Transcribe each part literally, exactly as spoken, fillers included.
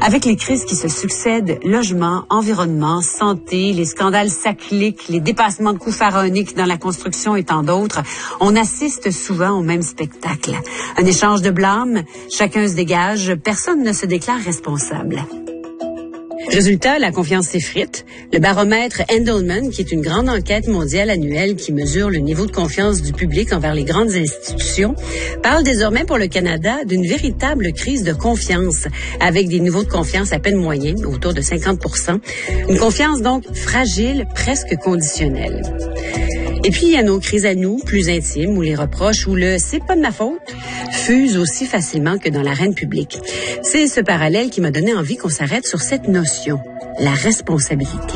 Avec les crises qui se succèdent, logement, environnement, santé, les scandales cycliques, les dépassements de coûts pharaoniques dans la construction et tant d'autres, on assiste souvent au même spectacle. Un échange de blâme, chacun se dégage, personne ne se déclare responsable. Résultat, la confiance s'effrite. Le baromètre Endelman, qui est une grande enquête mondiale annuelle qui mesure le niveau de confiance du public envers les grandes institutions, parle désormais pour le Canada d'une véritable crise de confiance, avec des niveaux de confiance à peine moyens, autour de cinquante pour cent. Une confiance donc fragile, presque conditionnelle. Et puis, il y a nos crises à nous, plus intimes, où les reproches ou le « c'est pas de ma faute » fusent aussi facilement que dans l'arène publique. C'est ce parallèle qui m'a donné envie qu'on s'arrête sur cette notion, la responsabilité.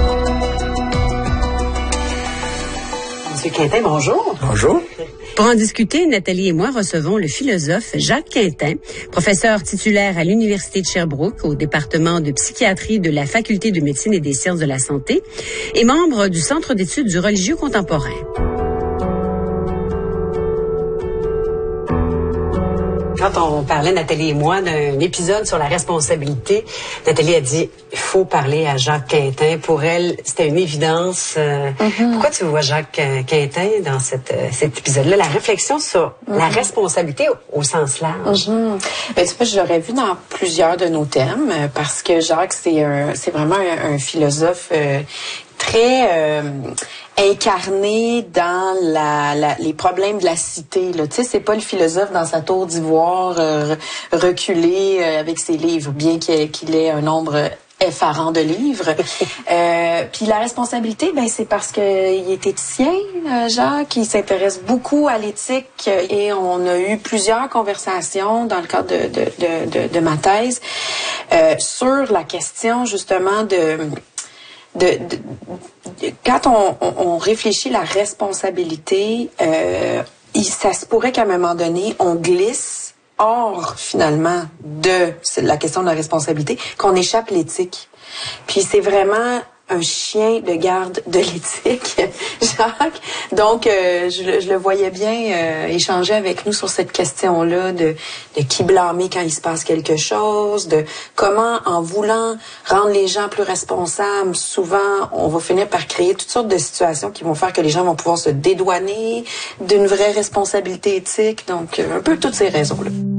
Monsieur Quintin, bonjour. Bonjour. Pour en discuter, Nathalie et moi recevons le philosophe Jacques Quintin, professeur titulaire à l'Université de Sherbrooke au département de psychiatrie de la Faculté de médecine et des sciences de la santé et membre du Centre d'études du religieux contemporain. Quand on parlait, Nathalie et moi, d'un épisode sur la responsabilité, Nathalie a dit il faut parler à Jacques Quintin. Pour elle, c'était une évidence. Euh, mm-hmm. Pourquoi tu vois Jacques Quintin dans cette, euh, cet épisode-là? La réflexion sur mm-hmm. la responsabilité au, au sens large. Mm-hmm. Ben, tu vois, je l'aurais vu dans plusieurs de nos thèmes parce que Jacques, c'est, un, c'est vraiment un, un philosophe euh, très euh, incarné dans la, la, les problèmes de la cité. Là. Tu sais, c'est pas le philosophe dans sa tour d'ivoire euh, reculé euh, avec ses livres, bien qu'il, qu'il ait un nombre effarant de livres. euh, puis la responsabilité, ben c'est parce que il est éthicien, euh, Jacques, il s'intéresse beaucoup à l'éthique et on a eu plusieurs conversations dans le cadre de, de, de, de, de ma thèse euh, sur la question justement de De, de, de, quand on, on, on réfléchit la responsabilité, euh, il, ça se pourrait qu'à un moment donné, on glisse hors, finalement, de la question de la responsabilité, qu'on échappe l'éthique. Puis c'est vraiment un chien de garde de l'éthique, Jacques. Donc, euh, je, je le voyais bien euh, échanger avec nous sur cette question-là de, de qui blâmer quand il se passe quelque chose, de comment, en voulant rendre les gens plus responsables, souvent, on va finir par créer toutes sortes de situations qui vont faire que les gens vont pouvoir se dédouaner d'une vraie responsabilité éthique. Donc, euh, un peu toutes ces raisons-là.